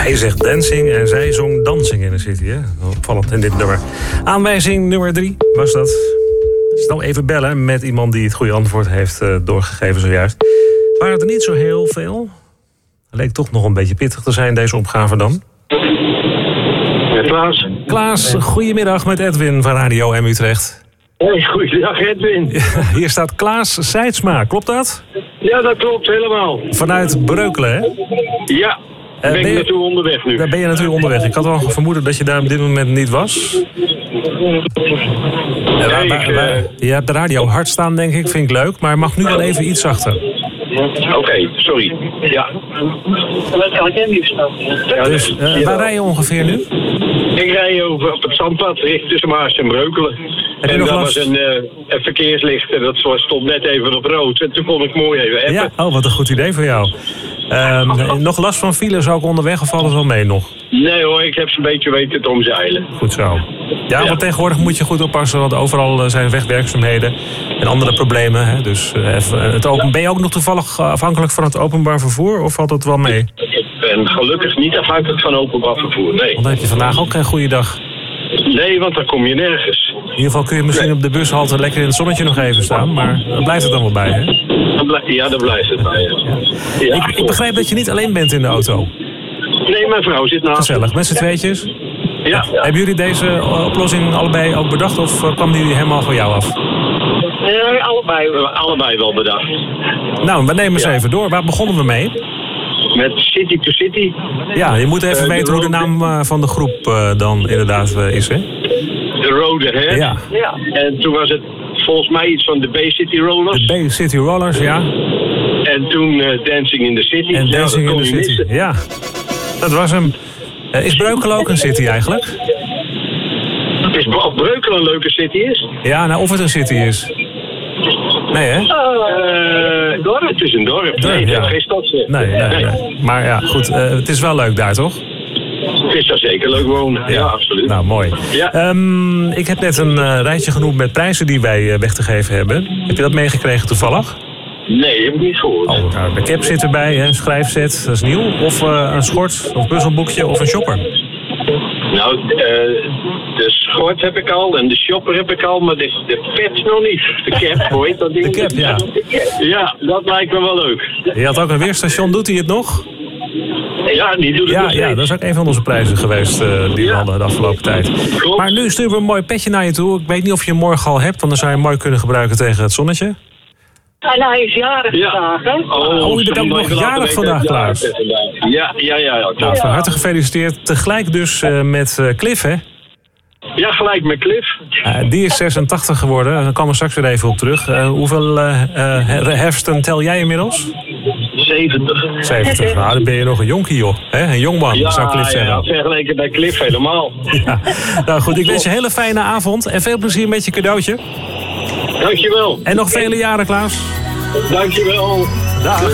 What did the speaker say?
Hij zegt dancing en zij zong dancing in de city. Hè? Opvallend in dit nummer. Aanwijzing nummer 3 was dat. Snel even bellen met iemand die het goede antwoord heeft doorgegeven zojuist. Waren het er niet zo heel veel? Leek toch nog een beetje pittig te zijn, deze opgave dan. Klaas. Klaas, goedemiddag met Edwin van Radio M Utrecht. Hey, goeiedag Edwin. Hier staat Klaas Seidsma, klopt dat? Ja, dat klopt helemaal. Vanuit Breukelen, hè? Ja, daar ben ik naartoe onderweg nu. Daar ben je natuurlijk onderweg. Ik had wel vermoeden dat je daar op dit moment niet was. Je hebt de radio hard staan, denk ik. Vind ik leuk, maar mag nu wel even iets zachter. Oké, sorry. Ja. Dus waar rij je ongeveer nu? Ik rij over op het zandpad tussen Maars en Breukelen. En dat was een verkeerslicht en dat stond net even op rood. En toen kon ik mooi even appen. Ja, oh, wat een goed idee voor jou. Nog last van files ook onderweg of valt het wel mee nog? Nee hoor, ik heb ze een beetje weten te omzeilen. Goed zo. Ja, want tegenwoordig moet je goed oppassen, want overal zijn wegwerkzaamheden en andere problemen. Hè? Dus ben je ook nog toevallig afhankelijk van het openbaar vervoer of valt het wel mee? Ik ben gelukkig niet afhankelijk van openbaar vervoer, nee. Want dan heb je vandaag ook geen goede dag. Nee, want dan kom je nergens. In ieder geval kun je misschien op de bushalte lekker in het zonnetje nog even staan, maar dan blijft het dan wel bij, hè? Ja, daar blijft het bij. Ja. Ik begrijp dat je niet alleen bent in de auto. Nee, mijn vrouw zit naast. Gezellig, met z'n tweetjes? Ja. Hebben jullie deze oplossing allebei ook bedacht of kwam die helemaal van jou af? Nee, allebei wel bedacht. Nou, we nemen ze even door. Waar begonnen we mee? Met City to City. Ja, je moet even weten hoe de naam van de groep dan inderdaad is, hè? De Rode, hè? Ja. En toen was het volgens mij iets van de Bay City Rollers. De Bay City Rollers, ja. En toen Dancing in the City. En Dancing in the City, missen. Ja. Dat was hem. Is Breukelen ook een city eigenlijk? Is Breukelen een leuke city is? Ja, nou of het een city is. Nee, hè? Dorp. Het is een dorp. Nee, het is geen stad. Nee. Maar ja, goed. Het is wel leuk daar, toch? Het is daar zeker leuk wonen. Ja, absoluut. Nou, mooi. Ja. Ik heb net een rijtje genoemd met prijzen die wij weg te geven hebben. Heb je dat meegekregen toevallig? Nee, heb ik niet gehoord. Oh, nou, de cap zit erbij, hè? Een schrijfset, dat is nieuw. Of een schort, of puzzelboekje, of een shopper. Nou, de schort heb ik al en de shopper heb ik al, maar de pet nog niet. De cap, hoe heet dat ding? De cap, ja. Ja, dat lijkt me wel leuk. Je had ook een weerstation, doet hij het nog? Ja, die doet het nog steeds. Ja, dat is ook een van onze prijzen geweest die we hadden de afgelopen tijd. Klopt. Maar nu sturen we een mooi petje naar je toe. Ik weet niet of je hem morgen al hebt, want dan zou je hem mooi kunnen gebruiken tegen het zonnetje. En hij is jarig vandaag, hè? Oh, je bent ook nog jarig vandaag, Klaas. Ja. Nou, van harte gefeliciteerd. Tegelijk dus met Cliff, hè? Ja, gelijk met Cliff. Die is 86 geworden. Daar komen we straks weer even op terug. Hoeveel herfsten tel jij inmiddels? 70. 70. Nou, dan ben je nog een jonkie, joh. Een jongman, zou Cliff zeggen. Ja, vergeleken bij Cliff helemaal. Ja. Nou goed, ik wens je een hele fijne avond. En veel plezier met je cadeautje. Dankjewel. En nog vele jaren, Klaas. Dankjewel. Dag.